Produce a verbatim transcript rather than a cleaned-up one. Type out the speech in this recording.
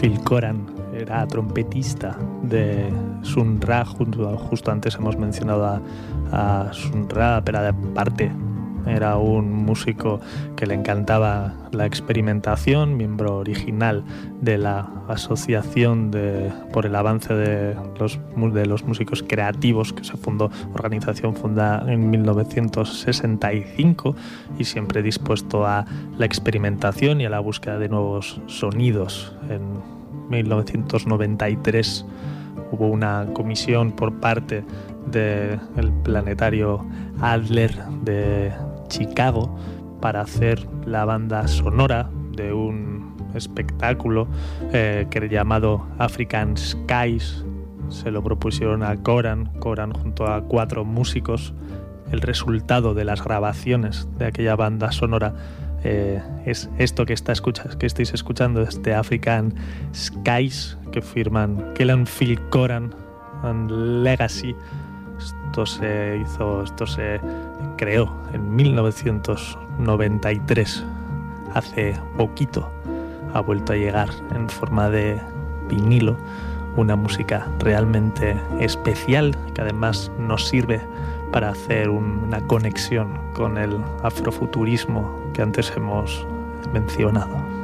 Phil Coran era trompetista de Sun Ra, justo, justo antes hemos mencionado a, a Sun Ra, pero aparte era un músico que le encantaba la experimentación, miembro original de la Asociación de, por el Avance de los, de los Músicos Creativos, que se fundó, organización fundada en mil novecientos sesenta y cinco, y siempre dispuesto a la experimentación y a la búsqueda de nuevos sonidos. En mil novecientos noventa y tres hubo una comisión por parte del Planetario Adler de Chicago para hacer la banda sonora de un espectáculo eh, que era llamado African Skies. Se lo propusieron a Coran, Coran junto a cuatro músicos. El resultado de las grabaciones de aquella banda sonora eh, es esto que, está escucha, que estáis escuchando, este African Skies, que firman Kellan Phil Coran and Legacy. Esto se hizo, esto se creó en mil novecientos noventa y tres, hace poquito ha vuelto a llegar en forma de vinilo, una música realmente especial que además nos sirve para hacer una conexión con el afrofuturismo que antes hemos mencionado.